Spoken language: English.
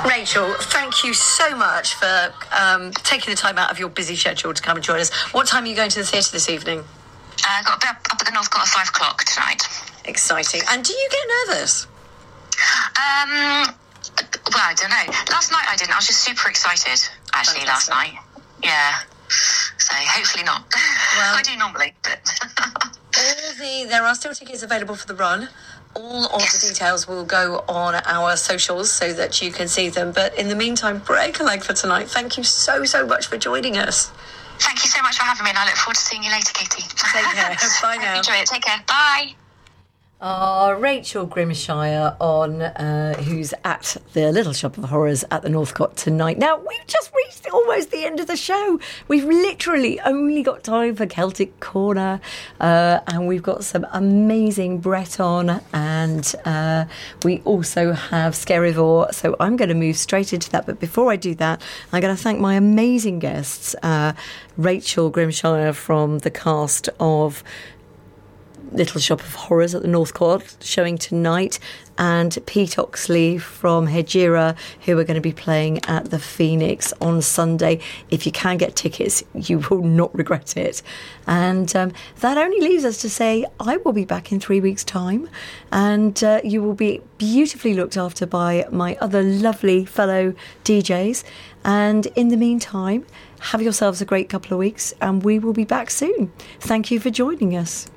Rachel, thank you so much for taking the time out of your busy schedule to come and join us. What time are you going to the theatre this evening? Got a bit up at the Northcote at 5 o'clock tonight. Exciting. And do you get nervous? Well, I don't know. Last night I didn't. I was just super excited, actually. Fantastic. Last night. Yeah. So hopefully not. Well, I do normally, but... There are still tickets available for the run. All of the details will go on our socials so that you can see them. But in the meantime, break a leg for tonight. Thank you so much for joining us. Thank you so much for having me, and I look forward to seeing you later, Katie. Take care. Bye now. Enjoy it. Take care. Bye. Rachel Grimshire who's at the Little Shop of Horrors at the Northcote tonight. Now, we've just reached almost the end of the show. We've literally only got time for Celtic Corner, and we've got some amazing Breton, and we also have Skerivore, so I'm going to move straight into that. But before I do that, I'm going to thank my amazing guests, Rachel Grimshire from the cast of Little Shop of Horrors at the Northcote showing tonight, and Pete Oxley from Hegira, who are going to be playing at the Phoenix on Sunday. If you can get tickets, you will not regret it. And that only leaves us to say I will be back in 3 weeks' time, and you will be beautifully looked after by my other lovely fellow DJs. And in the meantime, have yourselves a great couple of weeks, and we will be back soon. Thank you for joining us.